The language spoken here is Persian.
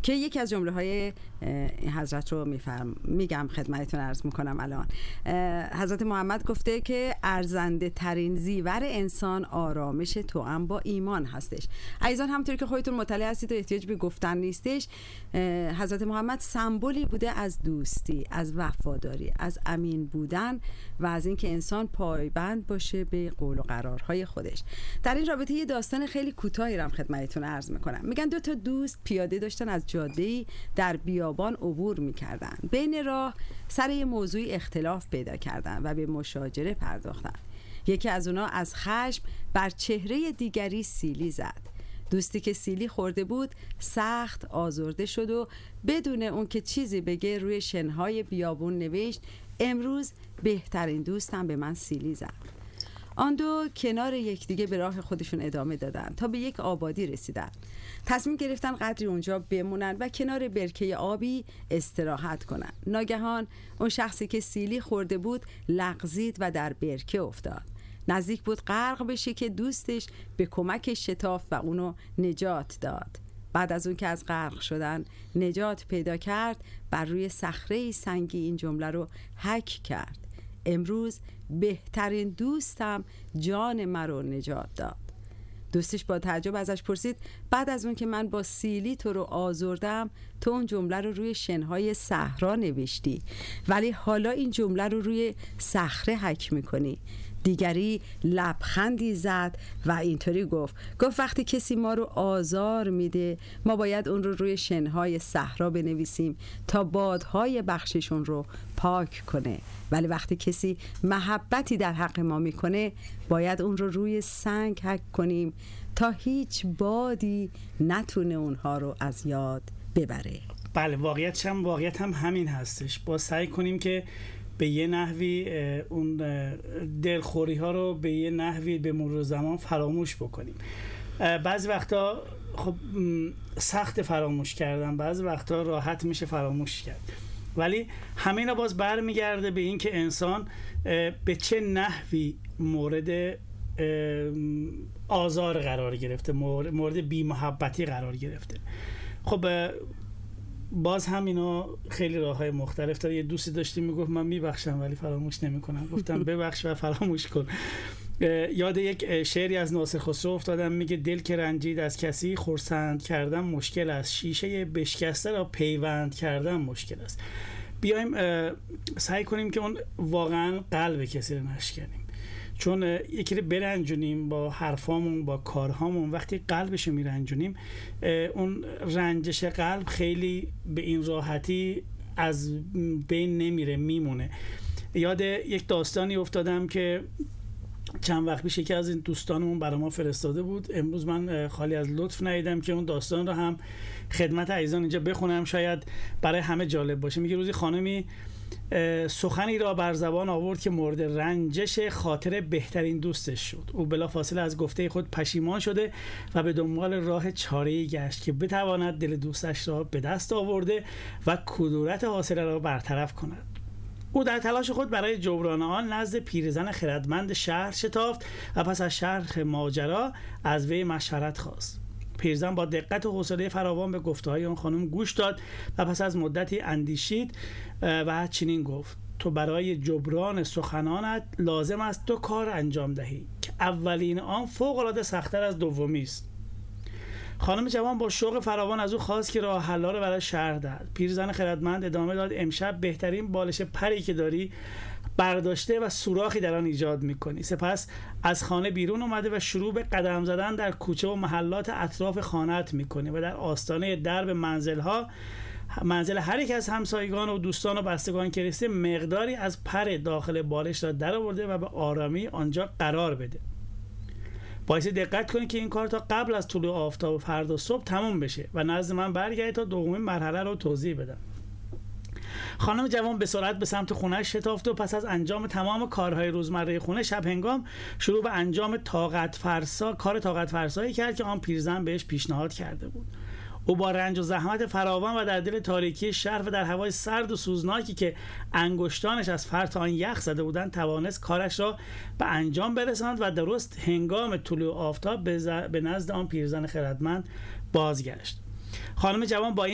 که یکی از جمله‌های حضرت رو میگم خدمتتون عرض میکنم. الان حضرت محمد گفته که ارزنده ترین زیور انسان آرامش توأم با ایمان هستش. عزیزان همونطور که خودتون مطلع هستید و احتیاج به گفتن نیستش، حضرت محمد سمبولی بوده از دوستی، از وفاداری، از امین بودن و از اینکه انسان پایبند باشه به قول و قرارهای خودش. در این رابطه یه داستان خیلی کوتاهی رو خدمتتون عرض میکنم. میگن 2 تا دوست پیاده داشتن از جاده‌ای در بیابان عبور میکردن. بین راه سر یه موضوعی اختلاف پیدا کردن و به مشاجره پرداختن. یکی از اونا از خشم بر چهره دیگری سیلی زد. دوستی که سیلی خورده بود سخت آزرده شد و بدون اون که چیزی بگه روی شنهای بیابون نوشت: امروز بهترین دوستم به من سیلی زد. آن دو کنار یکدیگه به راه خودشون ادامه دادن تا به یک آبادی رسیدن. تصمیم گرفتن قدری اونجا بمونن و کنار برکه آبی استراحت کنن. ناگهان اون شخصی که سیلی خورده بود لغزید و در برکه افتاد. نزدیک بود غرق بشه که دوستش به کمکش شتافت و اونو نجات داد. بعد از اون که از غرق شدن نجات پیدا کرد، بر روی صخره سنگی این جمله رو حک کرد: امروز بهترین دوستم جان مرا نجات داد. دوستش با تعجب ازش پرسید: بعد از اون که من با سیلی تو رو آزردم، تو اون جمله رو روی شنهای صحرا نوشتی، ولی حالا این جمله رو روی صخره حک میکنی. دیگری لبخندی زد و اینطوری گفت وقتی کسی ما رو آزار میده، ما باید اون رو روی شنهای صحرا بنویسیم تا بادهای بخششون رو پاک کنه، ولی وقتی کسی محبتی در حق ما میکنه، باید اون رو روی سنگ حک کنیم تا هیچ بادی نتونه اونها رو از یاد ببره. بله، واقعیت هم همین هستش. با سعی کنیم که به یه نحوی اون دلخوری ها رو به یه نحوی به مرور زمان فراموش بکنیم. بعضی وقتا خب سخت فراموش کردن، بعضی وقتا راحت میشه فراموش کرد، ولی همه اینا باز برمیگرده به این که انسان به چه نحوی مورد آزار قرار گرفته، مورد بی‌محبتی قرار گرفته. خب باز هم اینا خیلی راه‌های مختلف داره. یه دوستی داشتیم میگفت من میبخشم ولی فراموش نمیکنم. گفتم ببخش و فراموش کن. یاد یک شعری از ناصر خسرو افتادم، میگه دل که رنجید از کسی خرسند کردن مشکل است، شیشه بشکسته را پیوند کردن مشکل است. بیایم سعی کنیم که اون واقعا قلب کسی رو نشکنیم، چون یکی رو برنجونیم با حرفامون، با کارهامون. وقتی قلبشو میرنجونیم، اون رنجش قلب خیلی به این راحتی از بین نمیره، میمونه. یاد یک داستانی افتادم که چند وقت پیش یکی از این دوستانمون برای ما فرستاده بود. امروز من خالی از لطف ندیدم که اون داستان رو هم خدمت عزیزان اینجا بخونم، شاید برای همه جالب باشه. میگه روزی خانمی سخنی را بر زبان آورد که مورد رنجش خاطر بهترین دوستش شد. او بلافاصله از گفته خود پشیمان شده و به دنبال راه چاره‌ای گشت که بتواند دل دوستش را به دست آورده و کدورت حاصله را برطرف کند. او در تلاش خود برای جبران آن نزد پیرزن خردمند شهر شتافت و پس از شرح ماجرا از وی مشورت خواست. پیرزن با دقت و حوصله فراوان به گفته‌های آن خانم گوش داد و پس از مدتی اندیشید و چنین گفت: تو برای جبران سخنانت لازم است 2 کار انجام دهی که اولین آن فوق‌العاده سخت‌تر از دومی است. خانم جوان با شوق فراوان از او خواست که راه حل‌ها را برای شرح دهد. پیرزن خردمند ادامه داد: امشب بهترین بالش پری که داری برداشته و سوراخی در آن ایجاد می‌کنی. سپس از خانه بیرون اومده و شروع به قدم زدن در کوچه و محلات اطراف خانه‌ات می‌کنی و در آستانه درب منزل هر یک از همسایگان و دوستان و بستگان که رسیده مقداری از پر داخل بالش را درآورده و به آرامی آنجا قرار بده. باید دقت کنید که این کار تا قبل از طلوع آفتاب فردا صبح تموم بشه و نزد من برگردید تا دومین مرحله رو توضیح بدم. خانم جوان به سرعت به سمت خونه‌اش شتافت و پس از انجام تمام کارهای روزمره خونه، شب هنگام شروع به انجام کار طاقت فرسایی کرد که آن پیرزن بهش پیشنهاد کرده بود. او با رنج و زحمت فراوان و در دل تاریکی شهر و در هوای سرد و سوزناکی که انگشتانش از فرط آن یخ زده بودند توانست کارش را به انجام برساند و درست هنگام طلوع آفتاب به نزد آن پیرزن خردمند بازگشت. خانم جوان با